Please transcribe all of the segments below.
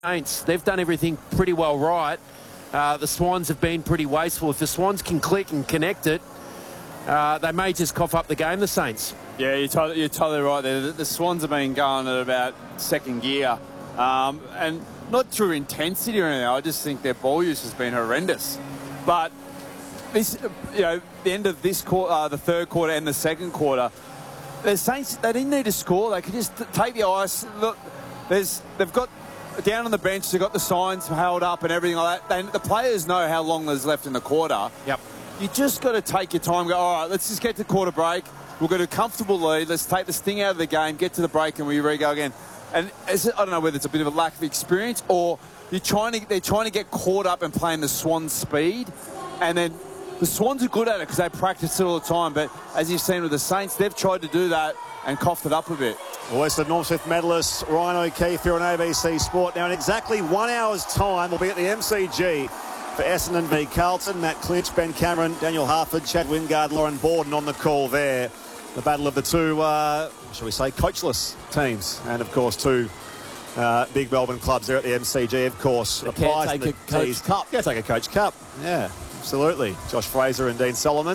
Saints. They've done everything pretty well right. The Swans have been pretty wasteful. If the Swans can click and connect it, they may just cough up the game, the Saints. Yeah, you're totally right there. The Swans have been going at about second gear. And not through intensity or anything. I just think their ball use has been horrendous. But this, the end of this quarter, the third quarter and the second quarter, the Saints, they didn't need to score. They could just take the ice. Look, they've got down on the bench, they've got the signs held up and everything like that. The players know how long there's left in the quarter. Yep. You just got to take your time and go, all right, let's just get to quarter break. We've got a comfortable lead. Let's take the sting out of the game, get to the break, and we re-go again. And I don't know whether it's a bit of a lack of experience or they're trying to get caught up and playing the Swans' speed. And then the Swans are good at it because they practice it all the time. But as you've seen with the Saints, they've tried to do that and coughed it up a bit. Western North Smith medalist Ryan O'Keefe here on ABC Sport. Now in exactly 1 hour's time, we'll be at the MCG for Essendon v Carlton. Matt Clinch, Ben Cameron, Daniel Harford, Chad Wingard, Lauren Borden on the call there. The battle of the two, shall we say, coachless teams. And, of course, two big Melbourne clubs there at the MCG, of course. The Caretaker Coach Cup. Caretaker Coach Cup, yeah, absolutely. Josh Fraser and Dean Solomon.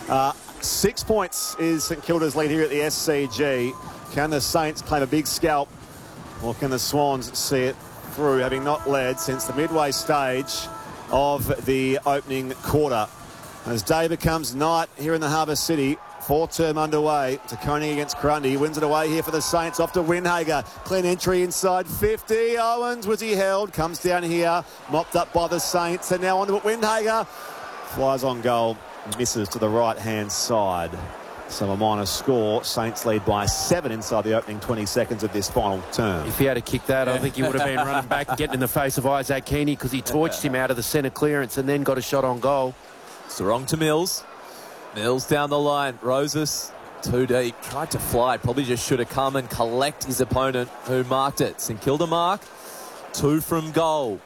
6 points is St Kilda's lead here at the SCG. Can the Saints claim a big scalp, or can the Swans see it through, having not led since the midway stage of the opening quarter? As day becomes night here in the Harbour City, fourth term underway. Taccone against Grundy. Wins it away here for the Saints. Off to Windhager. Clean entry inside 50. Owens, was he held? Comes down here. Mopped up by the Saints. And now on to Windhager. Flies on goal. Misses to the right-hand side. So a minor score. Saints lead by 7 inside the opening 20 seconds of this final term. If he had a kick that, I think he would have been running back and getting in the face of Isaac Keaney because he torched him out of the centre clearance and then got a shot on goal. Sarong to Mills. Mills down the line. Roses too deep. Tried to fly. Probably just should have come and collect his opponent who marked it. St Kilda mark. 2 from goal.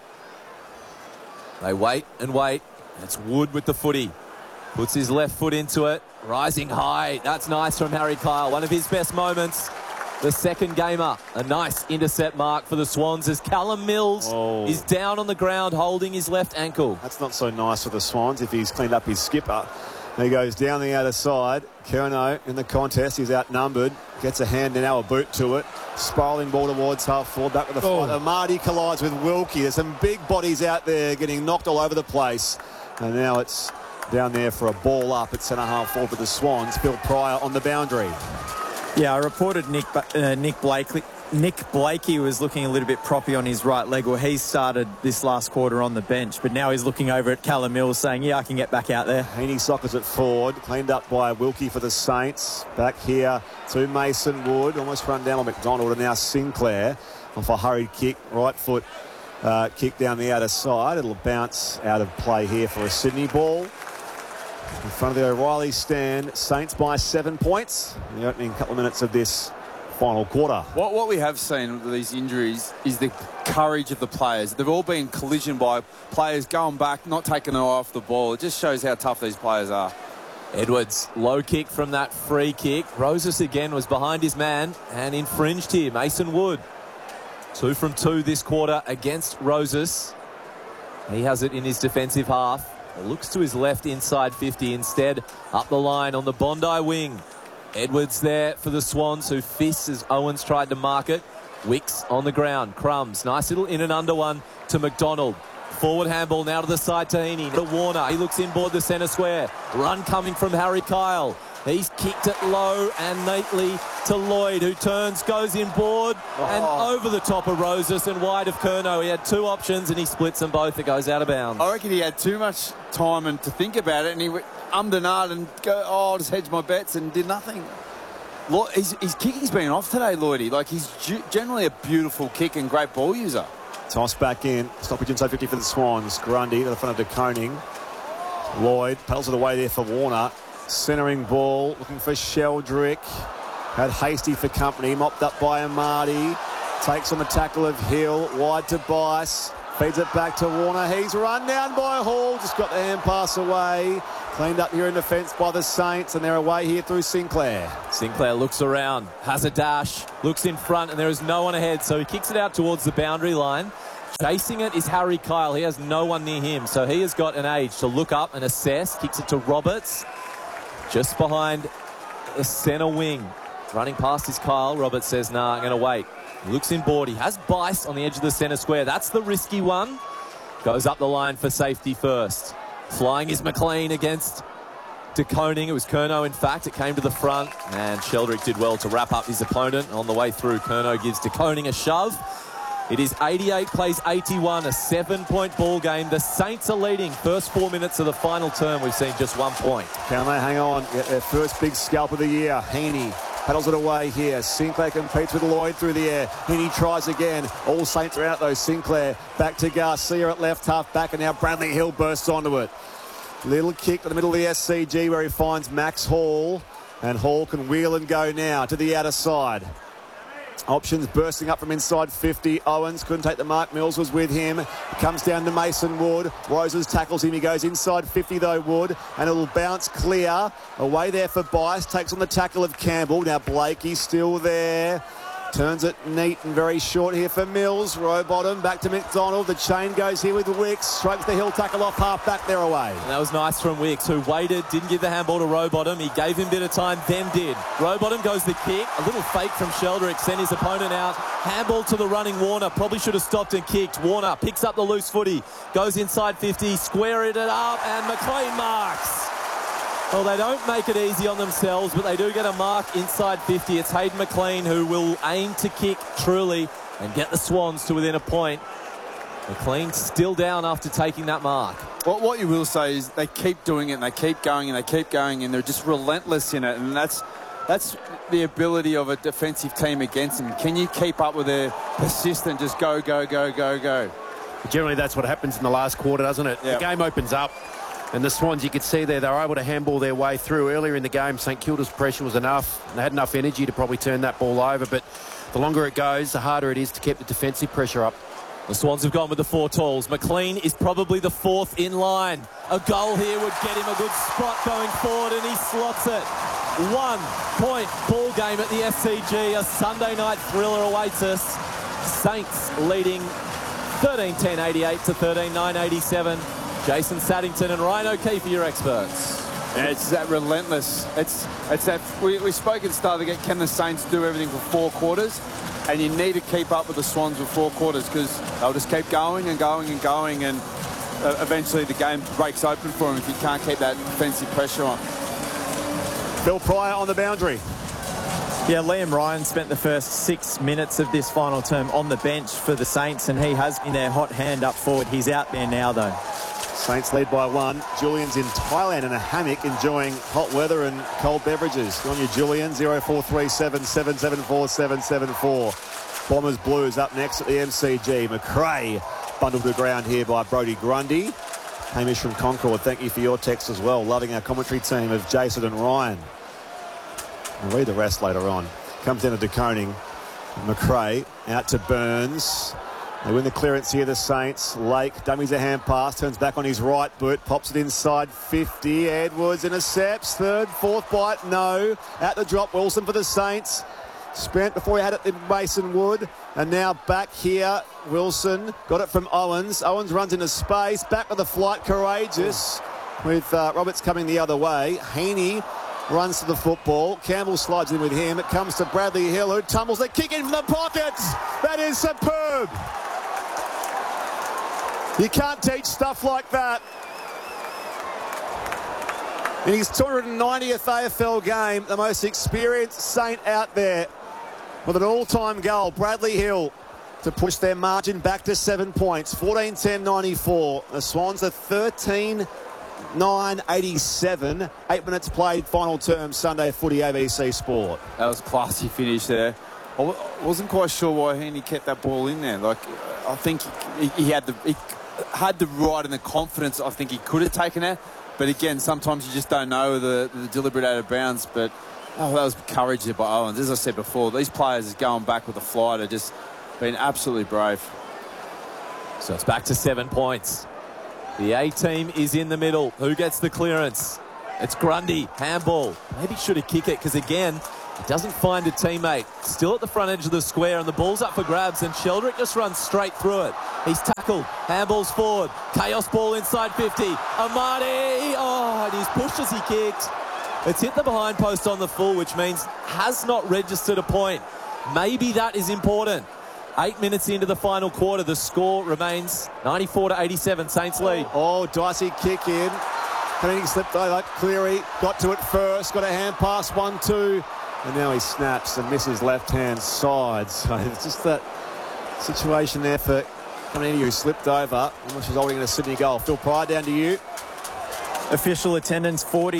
They wait and wait. It's Wood with the footy. Puts his left foot into it. Rising high. That's nice from Harry Kyle. One of his best moments. The second gamer. A nice intercept mark for the Swans as Callum Mills is down on the ground holding his left ankle. That's not so nice for the Swans if he's cleaned up his skipper. He goes down the other side. Curnow in the contest. He's outnumbered. Gets a hand and now a boot to it. Spiralling ball towards half forward. Back with the fight. Amadi collides with Wilkie. There's some big bodies out there getting knocked all over the place. And now it's down there for a ball up at centre half forward for the Swans. Phil Pryor on the boundary. Yeah, I reported Nick Blakey was looking a little bit proppy on his right leg. Well, he started this last quarter on the bench, but now he's looking over at Callum Mills saying, yeah, I can get back out there. Heaney Sockers at forward, cleaned up by Wilkie for the Saints. Back here to Mason Wood, almost run down on McDonald, and now Sinclair off a hurried kick, right foot kick down the outer side. It'll bounce out of play here for a Sydney ball. In front of the O'Reilly stand, Saints by 7 points in the opening couple of minutes of this final quarter. What we have seen with these injuries is the courage of the players. They've all been collisioned by players going back, not taking their eye off the ball. It just shows how tough these players are. Edwards, low kick from that free kick. Roses again was behind his man and infringed here. Mason Wood. 2 from 2 this quarter against Roses. He has it in his defensive half. It looks to his left inside 50 instead. Up the line on the Bondi wing. Edwards there for the Swans, who fists as Owens tried to mark it. Wicks on the ground. Crumbs. Nice little in and under one to McDonald. Forward handball now to the side to Heaney. To Warner. He looks inboard the centre square. Run coming from Harry Kyle. He's kicked it low and neatly to Lloyd, who turns, goes inboard and over the top of Roses and wide of Curnow. He had 2 options and he splits them both. It goes out of bounds. I reckon he had too much time and to think about it, and he went and and go, I'll just hedge my bets, and did nothing. His kicking's been off today, Lloydie. Like, he's generally a beautiful kick and great ball user. Toss back in. Stoppage inside 50 for the Swans. Grundy to the front of De Koning. Lloyd pedals it away there for Warner. Centering ball, looking for Sheldrick. Had Hasty for company, mopped up by Amadi. Takes on the tackle of Hill, wide to Bice. Feeds it back to Warner. He's run down by Hall, just got the hand pass away. Cleaned up here in defence by the Saints, and they're away here through Sinclair. Sinclair looks around, has a dash, looks in front, and there is no one ahead, so he kicks it out towards the boundary line. Chasing it is Harry Kyle. He has no one near him, so he has got an age to look up and assess. Kicks it to Roberts, just behind the centre wing. Running past is Kyle. Roberts says, nah, I'm going to wait. Looks inboard. He has Bice on the edge of the centre square. That's the risky one. Goes up the line for safety first. Flying is McLean against De Koning. It was Curnow, in fact. It came to the front, and Sheldrick did well to wrap up his opponent. On the way through, Curnow gives De Koning a shove. It is 88 plays 81, a 7-point ball game. The Saints are leading. First 4 minutes of the final term, we've seen just 1 point. Can they hang on? Get their first big scalp of the year. Heaney paddles it away here. Sinclair competes with Lloyd through the air. Heaney tries again. All Saints are out though. Sinclair back to Garcia at left half back, and now Bradley Hill bursts onto it. Little kick to the middle of the SCG where he finds Max Hall, and Hall can wheel and go now to the outer side. Options bursting up from inside 50. Owens couldn't take the mark. Mills was with him. It comes down to Mason Wood. Roses tackles him. He goes inside 50 though, Wood. And it'll bounce clear. Away there for Bice. Takes on the tackle of Campbell. Now Blakey still there. Turns it neat and very short here for Mills. Row bottom. Back to McDonald. The chain goes here with Wicks. Strokes the Hill tackle off half back. They're away. And that was nice from Wicks, who waited, didn't give the handball to Rowbottom. He gave him a bit of time, then did. Rowbottom goes the kick. A little fake from Sheldrick. Sent his opponent out. Handball to the running Warner. Probably should have stopped and kicked. Warner picks up the loose footy. Goes inside 50. Squared it up. And McLean marks. Well, they don't make it easy on themselves, but they do get a mark inside 50. It's Hayden McLean who will aim to kick truly and get the Swans to within a point. McLean still down after taking that mark. Well, what you will say is they keep doing it and they keep going and they keep going, and they're just relentless in it. And that's the ability of a defensive team against them. Can you keep up with their persistent, just go, go, go, go, go? Generally, that's what happens in the last quarter, doesn't it? Yep. The game opens up. And the Swans, you could see there, they were able to handball their way through. Earlier in the game, St Kilda's pressure was enough. They had enough energy to probably turn that ball over. But the longer it goes, the harder it is to keep the defensive pressure up. The Swans have gone with the 4 tools. McLean is probably the 4th in line. A goal here would get him a good spot going forward, and he slots it. 1 point ball game at the SCG. A Sunday night thriller awaits us. Saints leading 13-10, 88 to 13-9, 87. Jason Saddington and Ryan O'Keefe are your experts. Yeah, it's that relentless. It's that we spoke at the start to get, can the Saints do everything for 4 quarters? And you need to keep up with the Swans for 4 quarters, because they'll just keep going and going and going, and eventually the game breaks open for them if you can't keep that defensive pressure on. Phil Pryor on the boundary. Yeah, Liam Ryan spent the first 6 minutes of this final term on the bench for the Saints, and he has been their hot hand up forward. He's out there now, though. Saints lead by 1. Julian's in Thailand in a hammock enjoying hot weather and cold beverages. Go on you, Julian. 0437 774 774. Bombers Blues up next at the MCG. McRae bundled to the ground here by Brodie Grundy. Hamish from Concord, thank you for your text as well. Loving our commentary team of Jason and Ryan. I'll read the rest later on. Comes down to De Koning. McRae out to Burns. They win the clearance here, the Saints. Lake dummies a hand pass, turns back on his right boot, pops it inside 50. Edwards intercepts, 3rd, 4th bite, no. At the drop, Wilson for the Saints. Spent before he had it in Mason Wood. And now back here, Wilson got it from Owens. Owens runs into space, back with the flight, courageous. With Roberts coming the other way. Heaney runs to the football. Campbell slides in with him. It comes to Bradley Hill, who tumbles the kick in from the pockets. That is superb. You can't teach stuff like that. In his 290th AFL game, the most experienced Saint out there with an all-time goal. Bradley Hill to push their margin back to 7 points. 14-10-94. The Swans are 13-9-87. 8 minutes played, final term, Sunday Footy, ABC Sport. That was a classy finish there. I wasn't quite sure why Heaney kept that ball in there. Like, I think he had the right and the confidence. I think he could have taken it, but again, sometimes you just don't know the deliberate out of bounds. But that was courage there by Owens. As I said before, these players going back with the flight are just been absolutely brave. So it's back to 7 points. The A team is in the middle. Who gets the clearance? It's Grundy. Handball. Maybe should have kicked it, because again, He doesn't find a teammate. Still at the front edge of the square, and the ball's up for grabs, and Sheldrick just runs straight through it. He's tackled. Handballs forward. Chaos ball inside 50. Amadi! Oh, and he's pushed as he kicked. It's hit the behind post on the full, which means has not registered a point. Maybe that is important. 8 minutes into the final quarter, the score remains 94-87. Saints lead. Oh, dicey kick in. He slipped over. Cleary got to it first. Got a hand pass, 1-2. And now he snaps and misses left-hand side. So it's just that situation there for Comini who slipped over. And she's holding a Sydney goal. Phil Pryor, down to you. Official attendance,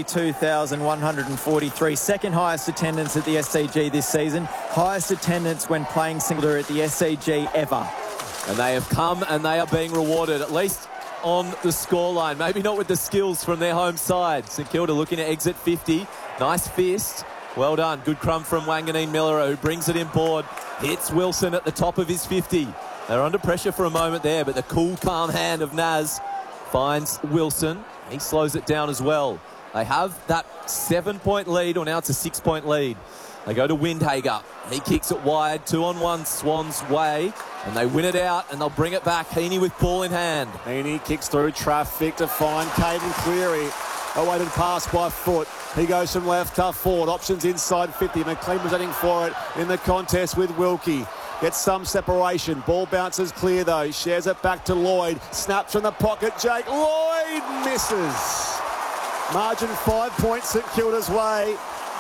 42,143. Second highest attendance at the SCG this season. Highest attendance when playing singular at the SCG ever. And they have come and they are being rewarded, at least on the scoreline. Maybe not with the skills from their home side. St Kilda looking to exit 50. Nice fist. Well done. Good crumb from Wanganeen Miller, who brings it in board. Hits Wilson at the top of his 50. They're under pressure for a moment there, but the cool, calm hand of Naz finds Wilson. He slows it down as well. They have that 7-point lead, or now it's a 6-point lead. They go to Windhager. He kicks it wide, 2-on-1 Swans way, and they win it out, and they'll bring it back. Heaney with ball in hand. Heaney kicks through traffic to find Caden Cleary. Awaited pass by Foot. He goes from left to forward. Options inside 50. McLean presenting for it in the contest with Wilkie. Gets some separation. Ball bounces clear though. Shares it back to Lloyd. Snaps from the pocket. Jake Lloyd misses. Margin 5 points St Kilda's way.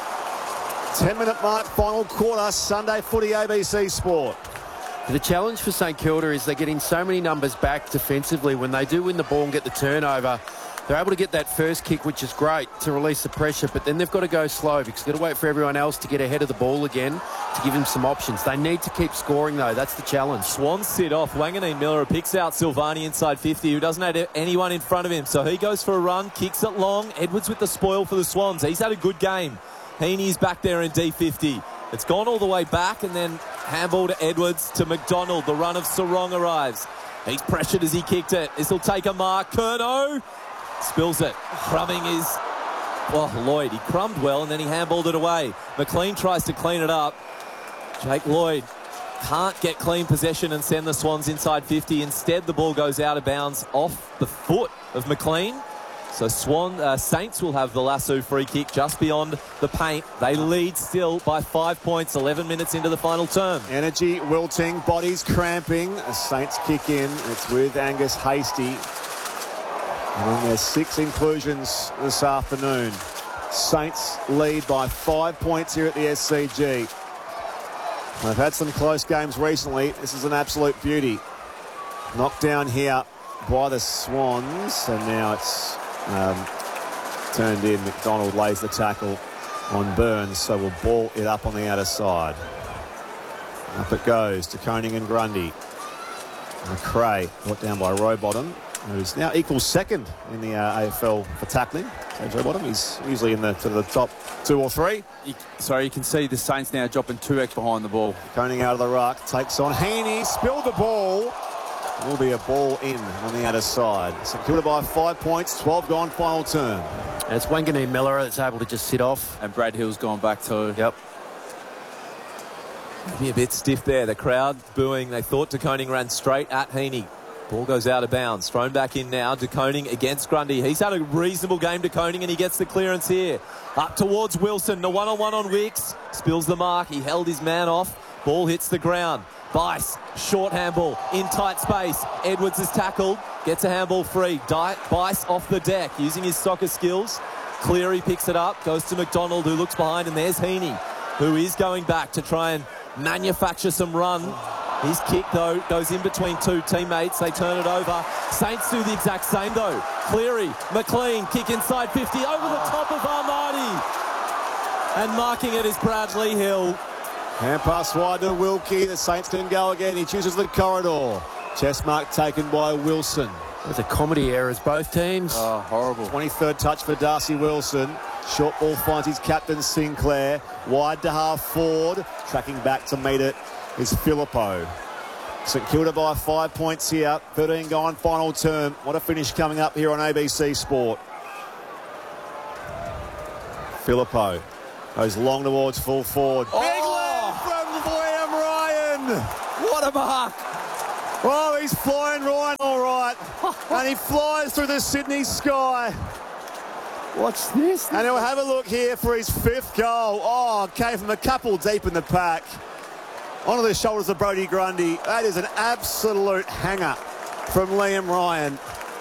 10-minute mark, final quarter. Sunday Footy, ABC Sport. The challenge for St Kilda is they're getting so many numbers back defensively. When they do win the ball and get the turnover, they're able to get that first kick, which is great, to release the pressure, but then they've got to go slow because they've got to wait for everyone else to get ahead of the ball again to give them some options. They need to keep scoring, though. That's the challenge. Swans sit off. Wanganeen Miller picks out Silvani inside 50, who doesn't have anyone in front of him. So he goes for a run, kicks it long. Edwards with the spoil for the Swans. He's had a good game. Heaney's back there in D50. It's gone all the way back, and then handball to Edwards to McDonald. The run of Sarong arrives. He's pressured as he kicked it. This will take a mark. Curnow spills it. Crumbing is, well, Lloyd. He crumbed well, and then he handballed it away. McLean tries to clean it up. Jake Lloyd can't get clean possession and send the Swans inside 50. Instead, the ball goes out of bounds off the foot of McLean. So Saints will have the lasso free kick just beyond the paint. They lead still by 5 points, 11 minutes into the final term. Energy wilting, bodies cramping. As Saints kick in, it's with Angus Hasty. And there's 6 inclusions this afternoon. Saints lead by 5 points here at the SCG. They've had some close games recently. This is an absolute beauty. Knocked down here by the Swans, and now it's turned in. McDonald lays the tackle on Burns, so we'll ball it up on the outer side. Up it goes to Koning and Grundy. McRae brought down by Rowbottom, who's now equals second in the AFL for tackling. James Rowbottom, he's usually in the sort of the top 2 or 3. You can see the Saints now dropping 2x behind the ball. Koning out of the ruck, takes on Heaney, spilled the ball. Will be a ball in on the outer side. St Kilda by 5 points, 12 gone, final term. And it's Wanganeen Miller that's able to just sit off. And Brad Hill's gone back too. Yep. Maybe a bit stiff there. The crowd booing. They thought De Koning ran straight at Heaney. Ball goes out of bounds. Thrown back in now. De Koning against Grundy. He's had a reasonable game, De Koning, and he gets the clearance here. Up towards Wilson. The one-on-one on Wicks. Spills the mark. He held his man off. Ball hits the ground. Bice, short handball, in tight space. Edwards is tackled, gets a handball free. Bice off the deck, using his soccer skills. Cleary picks it up, goes to McDonald, who looks behind, and there's Heaney, who is going back to try and manufacture some run. His kick, though, goes in between 2 teammates. They turn it over. Saints do the exact same, though. Cleary, McLean, kick inside 50, over the top of Armadi. And marking it is Bradley Hill. Hand pass wide to Wilkie. The Saints can go again. He chooses the corridor. Chest mark taken by Wilson. There's a comedy errors, both teams. Oh, horrible. 23rd touch for Darcy Wilson. Short ball finds his captain Sinclair. Wide to half forward. Tracking back to meet it is Filippo. St Kilda by 5 points here. 13 gone, final term. What a finish coming up here on ABC Sport. Filippo Goes long towards full forward. Oh! Big land from Liam Ryan. What a mark! Oh, he's flying Ryan all right. And he flies through the Sydney sky. Watch this. And he'll have a look here for his 5th goal. Oh, came from a couple deep in the pack. Onto the shoulders of Brodie Grundy. That is an absolute hanger from Liam Ryan.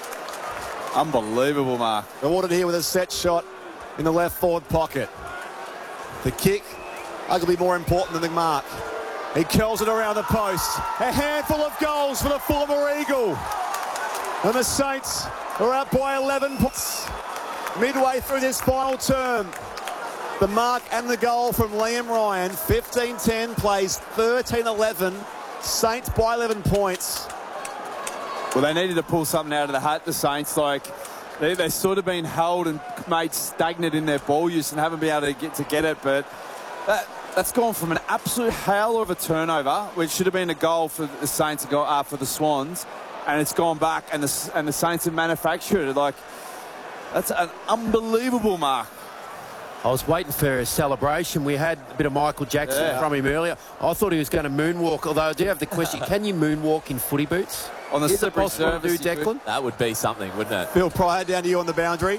Unbelievable mark. Awarded here with a set shot in the left forward pocket. The kick, arguably more important than the mark. He curls it around the post. A handful of goals for the former Eagle. And the Saints are up by 11 points. Midway through this final term. The mark and the goal from Liam Ryan. 15-10 plays 13-11. Saints by 11 points. Well, they needed to pull something out of the hat, the Saints. Like, they've sort of been held and made stagnant in their ball use and haven't been able to get it. But that's gone from an absolute howler of a turnover, which should have been a goal for the Saints, for the Swans, and it's gone back, and the Saints have manufactured it. Like, that's an unbelievable mark. I was waiting for a celebration. We had a bit of Michael Jackson from him earlier. I thought he was going to moonwalk, although I do have the question, can you moonwalk in footy boots? On the slippery surface, Declan? That would be something, wouldn't it? Phil Pryor down to you on the boundary.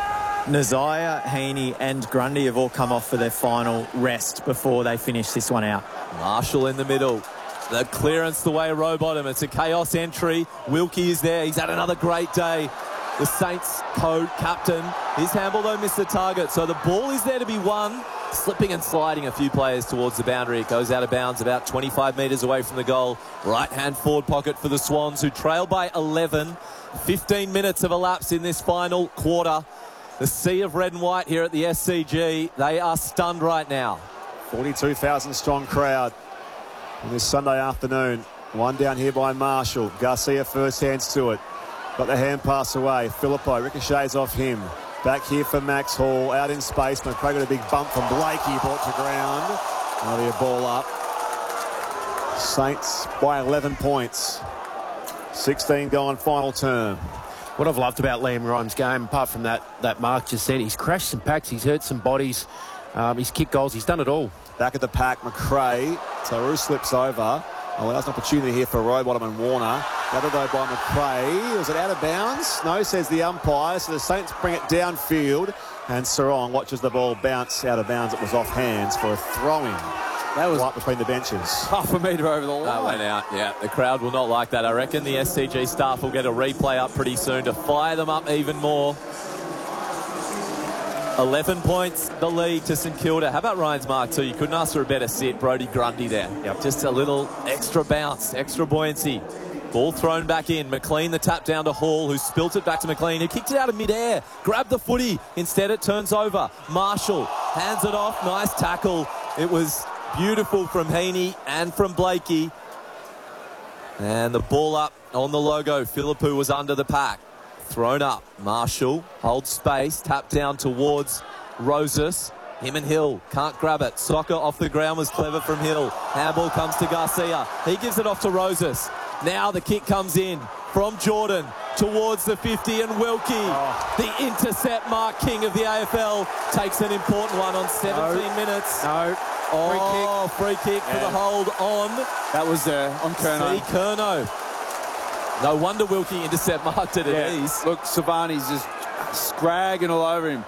Nazaya, Heaney and Grundy have all come off for their final rest before they finish this one out. Marshall in the middle. The clearance the way Rowbottom. It's a chaos entry. Wilkie is there. He's had another great day. The Saints co-captain. His handball, though, missed the target. So the ball is there to be won. Slipping and sliding a few players towards the boundary. It goes out of bounds about 25 metres away from the goal. Right-hand forward pocket for the Swans, who trail by 11. 15 minutes have elapsed in this final quarter. The sea of red and white here at the SCG. They are stunned right now. 42,000 strong crowd on this Sunday afternoon. One down here by Marshall. Garcia first hands to it. Got the hand pass away. Filippo ricochets off him. Back here for Max Hall. Out in space. McRae got a big bump from Blakey. Brought to ground. Another ball up. Saints by 11 points. 16 gone final term. What I've loved about Liam Ryan's game, apart from that mark just said, he's crashed some packs, he's hurt some bodies, he's kicked goals, he's done it all. Back at the pack, McRae. Taru slips over. Allows an opportunity here for Rowbottom and Warner. Gathered though by McRae. Was it out of bounds? No, says the umpire. So the Saints bring it downfield. And Sarong watches the ball bounce out of bounds. It was off hands for a throw-in. That was right between the benches. Half a metre over the line. That went out, yeah. The crowd will not like that. I reckon the SCG staff will get a replay up pretty soon to fire them up even more. 11 points, the lead to St Kilda. How about Ryan's mark too? You couldn't ask for a better sit. Brodie Grundy there. Yep. Just a little extra bounce, extra buoyancy. Ball thrown back in. McLean the tap down to Hall, who spilt it back to McLean, who kicked it out of midair. Grabbed the footy. Instead it turns over. Marshall hands it off. Nice tackle. It was beautiful from Heaney and from Blakey. And the ball up on the logo. Philippou was under the pack. Thrown up. Marshall holds space. Tap down towards Rosas. Him and Hill can't grab it. Soccer off the ground was clever from Hill. Handball comes to Garcia. He gives it off to Rosas. Now the kick comes in from Jordan towards the 50, and Wilkie, the intercept mark king of the AFL, takes an important one on 17 minutes. No. Free kick for the hold on. That was on Curnow. See Curnow. No wonder Wilkie intercept marked it at ease. Look, Savani's just scragging all over him.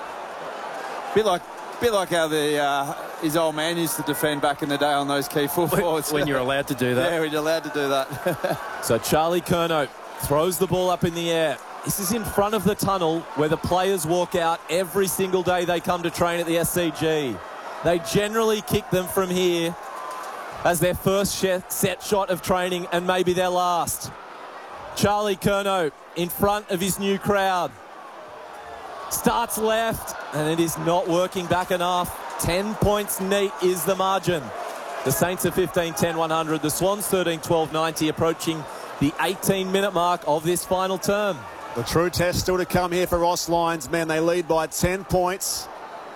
Bit like how his old man used to defend back in the day on those key full forwards. When you're allowed to do that. Yeah, when you're allowed to do that. So Charlie Curnow throws the ball up in the air. This is in front of the tunnel where the players walk out every single day they come to train at the SCG. They generally kick them from here as their first set shot of training and maybe their last. Charlie Curnow in front of his new crowd. Starts left, and it is not working back enough. 10 points neat is the margin. The Saints are 15-10-100. The Swans 13-12-90, approaching the 18-minute mark of this final term. The true test still to come here for Ross Lyons' men. They lead by 10 points.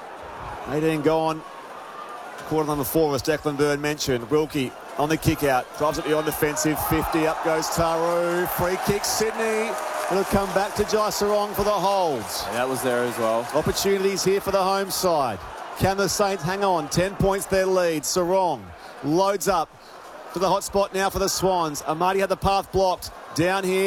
18 gone. Quarter number 4, as Declan Byrne mentioned. Wilkie on the kick out. Drives it beyond defensive. 50. Up goes Taru. Free kick, Sydney. It'll come back to Jai Sarong for the holds. Yeah, that was there as well. Opportunities here for the home side. Can the Saints hang on? 10 points their lead. Sarong loads up to the hot spot now for the Swans. Amadi had the path blocked. Down here.